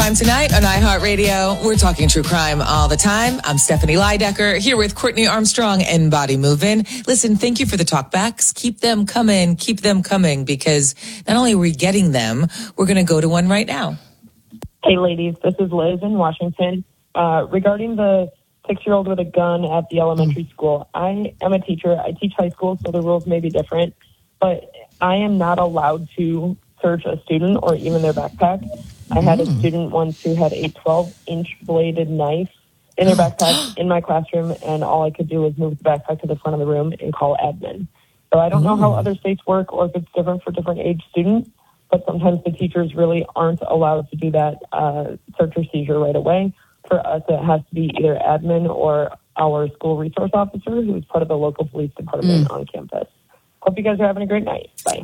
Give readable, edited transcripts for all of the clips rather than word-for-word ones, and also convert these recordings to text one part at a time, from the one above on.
Crime Tonight on iHeartRadio. We're talking true crime all the time. I'm Stephanie Leidecker here with Courtney Armstrong and Body Movin'. Listen, thank you for the talkbacks. Keep them coming, because not only are we getting them, we're going to go to one right now. Hey, ladies, this is Liz in Washington. Regarding the 6-year-old with a gun at the elementary school, I am a teacher. I teach high school, so the rules may be different, but I am not allowed to search a student or even their backpack. I had a student once who had a 12-inch bladed knife in their backpack in my classroom, and all I could do was move the backpack to the front of the room and call admin. So I don't know how other states work or if it's different for different age students, but sometimes the teachers really aren't allowed to do that search or seizure right away. For us, it has to be either admin or our school resource officer, who is part of the local police department on campus. Hope you guys are having a great night. Bye.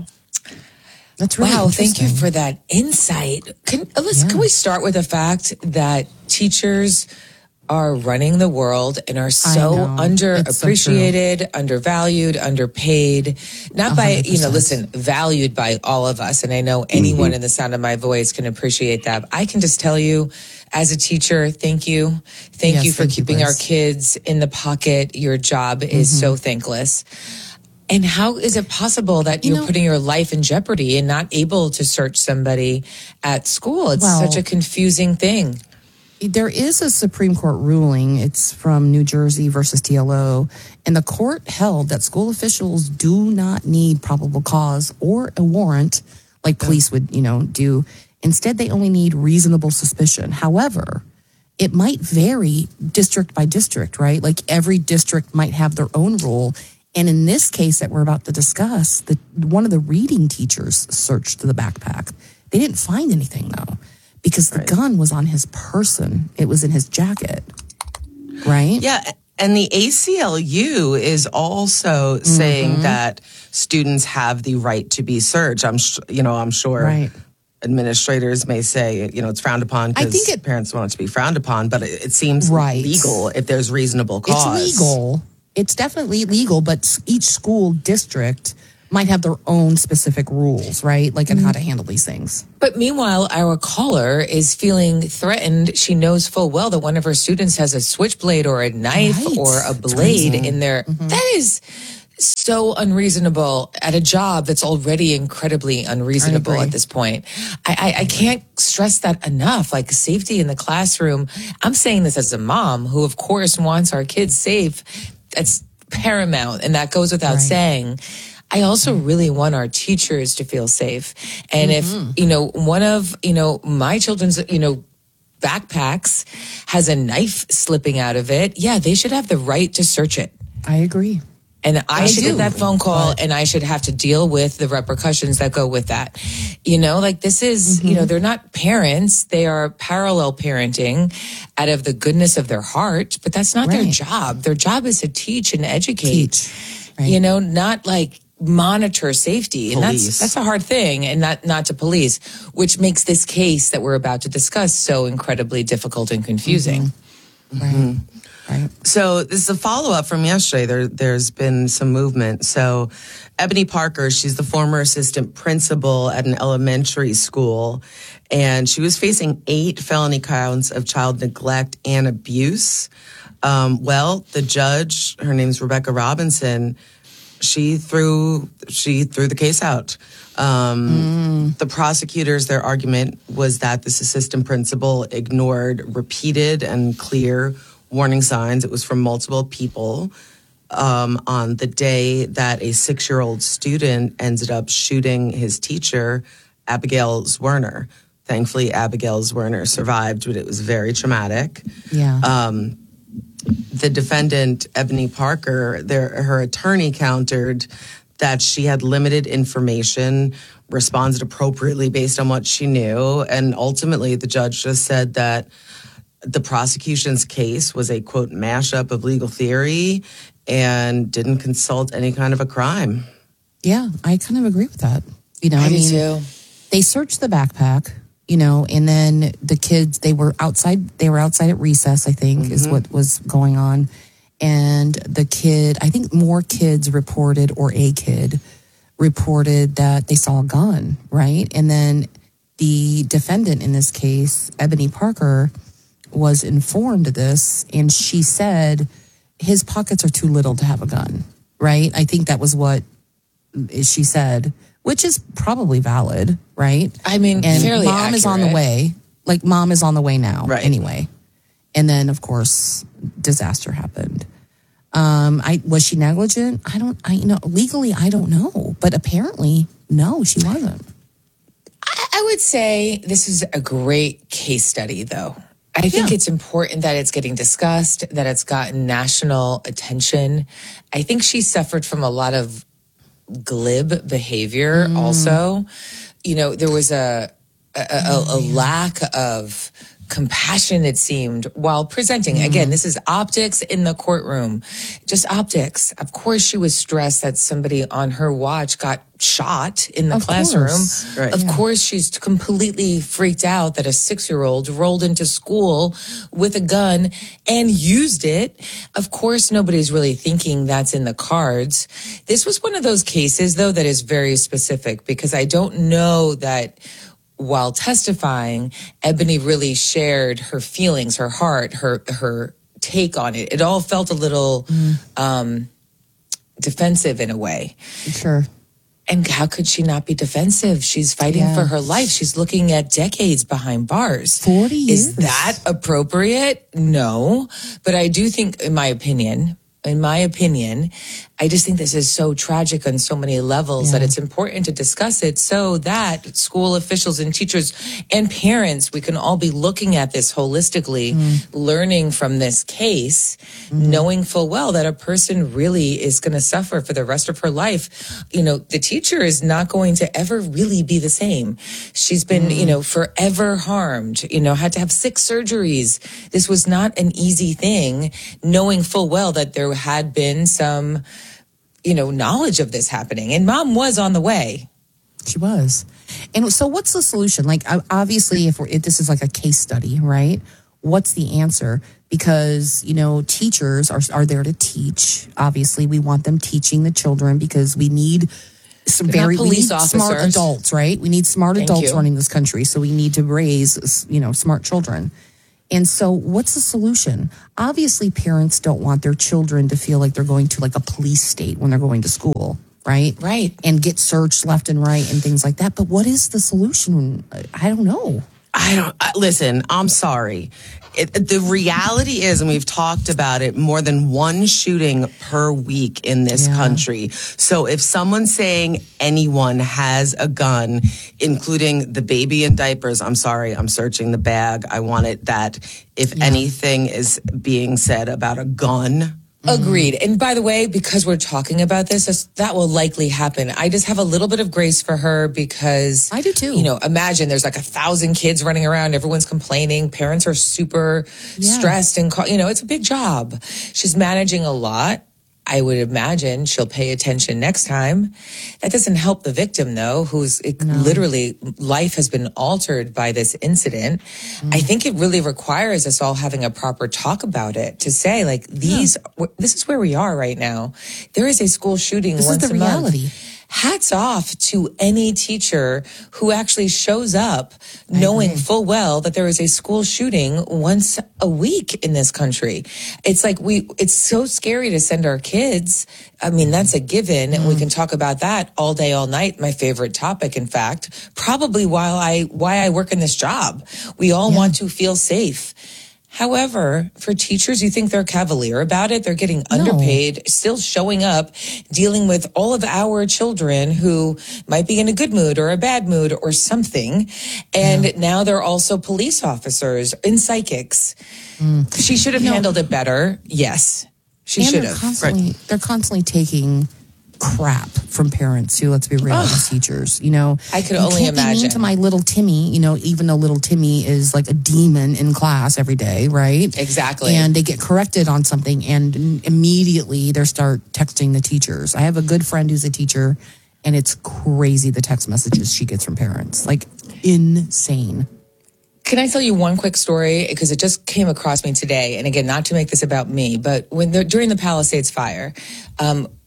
That's really interesting. Thank you for that insight. Can we start with the fact that teachers are running the world and are so underappreciated, undervalued, underpaid, not 100%. By, valued by all of us. And I know anyone in the sound of my voice can appreciate that. But I can just tell you, as a teacher, thank you. Thank you for keeping our kids in the pocket. Your job is so thankless. And how is it possible that you're putting your life in jeopardy and not able to search somebody at school? It's such a confusing thing. There is a Supreme Court ruling. It's from New Jersey versus TLO. And the court held that school officials do not need probable cause or a warrant like police would, do. Instead, they only need reasonable suspicion. However, it might vary district by district, right? Like every district might have their own rule. And in this case that we're about to discuss, one of the reading teachers searched the backpack. They didn't find anything, though, because the gun was on his person. It was in his jacket, right? Yeah, and the ACLU is also saying that students have the right to be searched. I'm sure administrators may say, it's frowned upon because parents want it to be frowned upon, but it seems legal if there's reasonable cause. It's legal. It's definitely legal, but each school district might have their own specific rules, right? Like on how to handle these things. But meanwhile, our caller is feeling threatened. She knows full well that one of her students has a switchblade or a knife or a blade in there. That is so unreasonable at a job that's already incredibly unreasonable at this point. I can't stress that enough. Like safety in the classroom. I'm saying this as a mom who, of course, wants our kids safe. That's paramount, and that goes without saying. I also really want our teachers to feel safe. And if, one of, my children's, backpacks has a knife slipping out of it, they should have the right to search it. I agree. And I should get that phone call and I should have to deal with the repercussions that go with that. This is, they're not parents. They are parallel parenting out of the goodness of their heart, but that's not their job. Their job is to teach and educate, not like monitor safety. And that's a hard thing, and not to police, which makes this case that we're about to discuss so incredibly difficult and confusing. Right. So this is a follow-up from yesterday. There's been some movement. So Ebony Parker, she's the former assistant principal at an elementary school, and she was facing 8 felony counts of child neglect and abuse. The judge, her name's Rebecca Robinson, she threw the case out. The prosecutors, their argument was that this assistant principal ignored repeated and clear warning signs. It was from multiple people on the day that a 6-year-old student ended up shooting his teacher, Abigail Zwerner. Thankfully, Abigail Zwerner survived, but it was very traumatic. Yeah. The defendant, Ebony Parker, her attorney countered that she had limited information, responded appropriately based on what she knew, and ultimately the judge just said that the prosecution's case was a, quote, mashup of legal theory and didn't consult any kind of a crime. Yeah, I kind of agree with that. I do too. They searched the backpack, and then the kids, they were outside at recess, I think, is what was going on. And the kid, I think more kids reported, or a kid reported that they saw a gun, right? And then the defendant in this case, Ebony Parker, was informed of this, and she said his pockets are too little to have a gun, right? I think that was what she said, which is probably valid, right? I mean, and fairly mom is on the accurate. way. Like, mom is on the way now, Right. anyway. And then, of course, disaster happened. Was she negligent? Legally, I don't know. But apparently, no, she wasn't. I would say this is a great case study, though. I think it's important that it's getting discussed, that it's gotten national attention. I think she suffered from a lot of glib behavior also. You know, there was a lack of compassion, it seemed, while presenting. Again, this is optics in the courtroom, just optics. Of course, she was stressed that somebody on her watch got shot in the classroom. Course. Right. Of course, she's completely freaked out that a 6-year-old rolled into school with a gun and used it. Of course, nobody's really thinking that's in the cards. This was one of those cases, though, that is very specific, because I don't know that while testifying, Ebony really shared her feelings, her heart, her take on it. It all felt a little defensive in a way. Sure. And how could she not be defensive? She's fighting for her life. She's looking at decades behind bars. 40 years. Is that appropriate? No. But I do think, in my opinion, I just think this is so tragic on so many levels that it's important to discuss it so that school officials and teachers and parents, we can all be looking at this holistically, learning from this case, knowing full well that a person really is going to suffer for the rest of her life. You know, the teacher is not going to ever really be the same. She's been, forever harmed, had to have 6 surgeries. This was not an easy thing, knowing full well that there had been some knowledge of this happening, and mom was on the way. She was. And so what's the solution? Like, obviously, if this is like a case study, right? What's the answer? Because, teachers are there to teach. Obviously, we want them teaching the children because we need some They're not police smart officers. adults, right? We need smart Thank adults you. running this country. So we need to raise, smart children. And so what's the solution? Obviously, parents don't want their children to feel like they're going to like a police state when they're going to school, right? Right. And get searched left and right and things like that. But what is the solution? I don't know. Listen, I'm sorry. The reality is, and we've talked about it, more than one shooting per week in this country. So if someone's saying anyone has a gun, including the baby in diapers, I'm sorry, I'm searching the bag. I want it that if anything is being said about a gun. Agreed. And by the way, because we're talking about this, that will likely happen. I just have a little bit of grace for her because I do too. Imagine there's like 1,000 kids running around. Everyone's complaining. Parents are super stressed and, it's a big job. She's managing a lot. I would imagine she'll pay attention next time. That doesn't help the victim, though, literally life has been altered by this incident. I think it really requires us all having a proper talk about it to say, like, this is where we are right now. There is a school shooting This once is the a reality. month. Hats off to any teacher who actually shows up knowing full well that there is a school shooting once a week in this country. It's like it's so scary to send our kids. I mean, that's a given. And we can talk about that all day, all night. My favorite topic, in fact, probably why I work in this job. We all want to feel safe. However, for teachers, you think they're cavalier about it. They're getting underpaid, still showing up, dealing with all of our children who might be in a good mood or a bad mood or something. And now they're also police officers and psychics. She should have handled it better. Yes, she should have. They're constantly taking crap from parents too. Let's be real, as teachers. I could only can't be mean imagine. to my little Timmy. Even though little Timmy is like a demon in class every day, right? Exactly. And they get corrected on something, and immediately they start texting the teachers. I have a good friend who's a teacher, and it's crazy the text messages she gets from parents, like insane. Can I tell you one quick story? Because it just came across me today. And again, not to make this about me, but during the Palisades fire,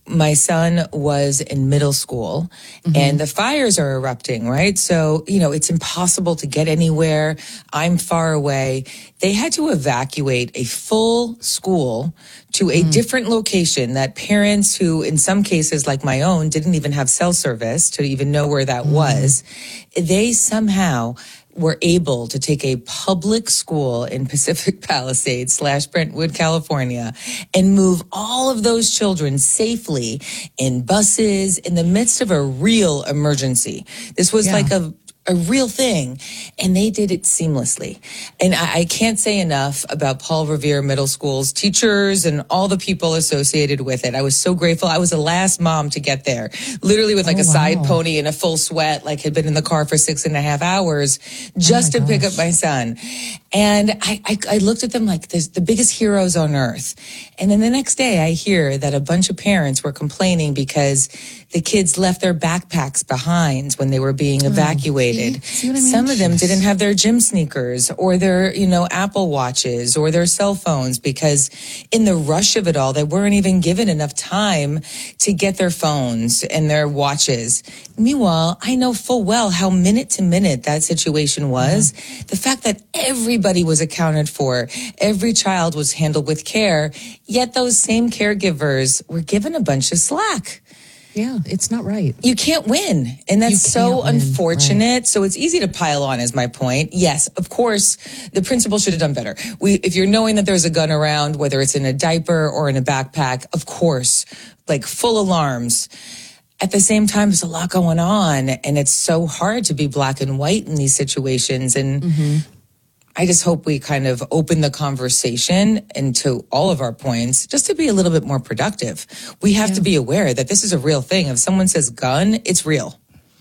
my son was in middle school and the fires are erupting, right? So, it's impossible to get anywhere. I'm far away. They had to evacuate a full school to a different location that parents who, in some cases, like my own, didn't even have cell service to even know where that was. They somehow were able to take a public school in Pacific Palisades / Brentwood, California, and move all of those children safely in buses in the midst of a real emergency. This was like a real thing, and they did it seamlessly. And I can't say enough about Paul Revere Middle School's teachers and all the people associated with it. I was so grateful. I was the last mom to get there, literally with a side pony and a full sweat, had been in the car for 6.5 hours just to pick up my son. And I looked at them like the biggest heroes on earth. And then the next day I hear that a bunch of parents were complaining because the kids left their backpacks behind when they were being evacuated. See what I mean? Some of them didn't have their gym sneakers or their, Apple Watches or their cell phones because in the rush of it all, they weren't even given enough time to get their phones and their watches. Meanwhile, I know full well how minute to minute that situation was. The fact that everybody was accounted for, every child was handled with care, yet those same caregivers were given a bunch of slack. Yeah, it's not right. You can't win. And that's so unfortunate. Right. So it's easy to pile on is my point. Yes, of course, the principal should have done better. If you're knowing that there's a gun around, whether it's in a diaper or in a backpack, of course, full alarms. At the same time, there's a lot going on. And it's so hard to be black and white in these situations. And I just hope we kind of open the conversation into all of our points just to be a little bit more productive. We have to be aware that this is a real thing. If someone says gun, it's real.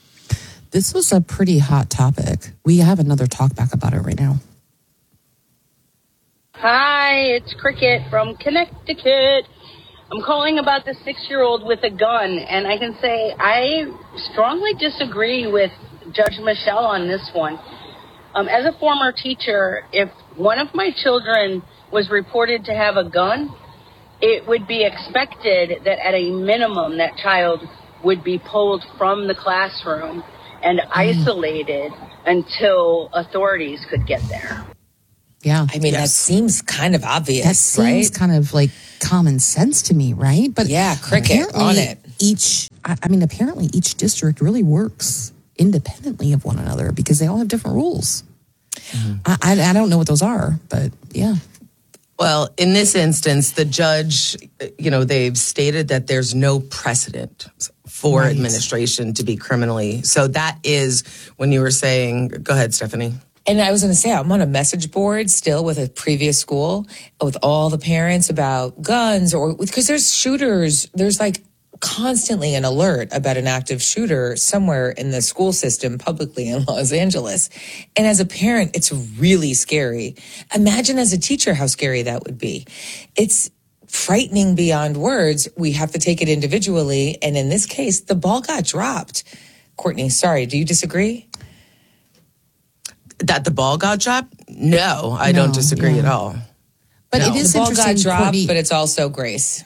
This was a pretty hot topic. We have another talk back about it right now. Hi, it's Cricket from Connecticut. I'm calling about the 6-year-old with a gun, and I can say I strongly disagree with Judge Michelle on this one. As a former teacher, if one of my children was reported to have a gun, it would be expected that at a minimum that child would be pulled from the classroom and isolated until authorities could get there. Yeah. I mean, that seems kind of obvious, that seems kind of like common sense to me, right? But yeah, Cricket on it. Apparently each district really works independently of one another because they all have different rules. I don't know what those are, but yeah. Well, in this instance, the judge, they've stated that there's no precedent for administration to be criminally. So that is when you were saying, go ahead, Stephanie. And I was going to say, I'm on a message board still with a previous school with all the parents about guns because there's shooters. There's constantly an alert about an active shooter somewhere in the school system publicly in Los Angeles. And as a parent, it's really scary. Imagine as a teacher how scary that would be. It's frightening beyond words. We have to take it individually. And in this case, the ball got dropped. Courtney, sorry, do you disagree? That the ball got dropped? No, I don't disagree at all. But it is the ball interesting, got dropped, Courtney, but it's also grace.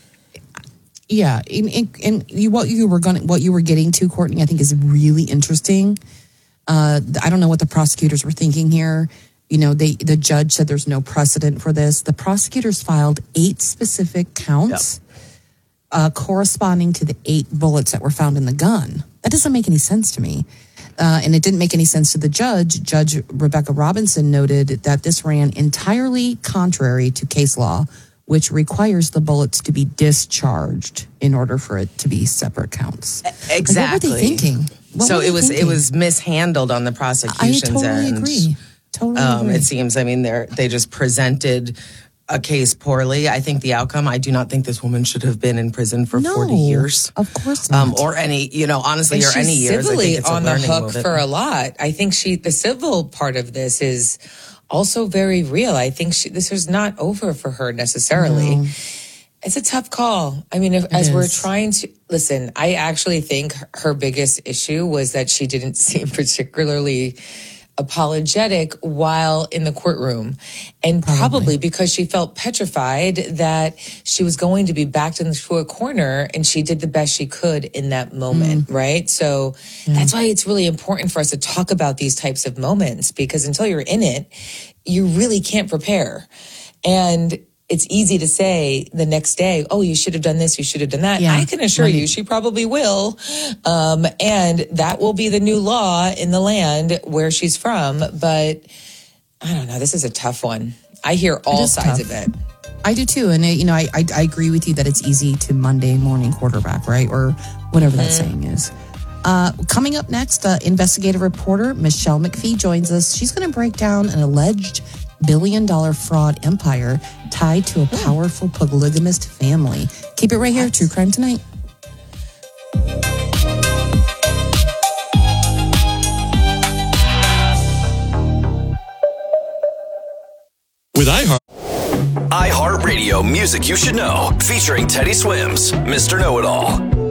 Yeah, and what you were getting to, Courtney, I think is really interesting. I don't know what the prosecutors were thinking here. The judge said there's no precedent for this. The prosecutors filed 8 specific counts corresponding to the 8 bullets that were found in the gun. That doesn't make any sense to me. And it didn't make any sense to the judge. Judge Rebecca Robinson noted that this ran entirely contrary to case law, which requires the bullets to be discharged in order for it to be separate counts. Exactly. What were they thinking? It was mishandled on the prosecution's end. I totally agree. It seems, they just presented a case poorly. I think the outcome, I do not think this woman should have been in prison for 40 years. Of course not. Or any, honestly, or any years. Civilly I think it's on the hook movement. for a lot. I think the civil part of this is also very real. I think this is not over for her necessarily. No. It's a tough call. As we're trying to listen, I actually think her biggest issue was that she didn't seem particularly apologetic while in the courtroom. And probably because she felt petrified that she was going to be backed into a corner, and she did the best she could in that moment, right? So that's why it's really important for us to talk about these types of moments, because until you're in it, you really can't prepare. And it's easy to say the next day, oh, you should have done this, you should have done that. Yeah. I can assure you she probably will. And that will be the new law in the land where she's from. But I don't know. This is a tough one. I hear all sides of it. I do too. And, I agree with you that it's easy to Monday morning quarterback, right? Or whatever that saying is. Coming up next, investigative reporter Michelle McPhee joins us. She's going to break down an alleged billion-dollar fraud empire tied to a powerful polygamist family. Keep it right here, True Crime Tonight. With iHeartRadio music you should know, featuring Teddy Swims, Mr. Know-It-All.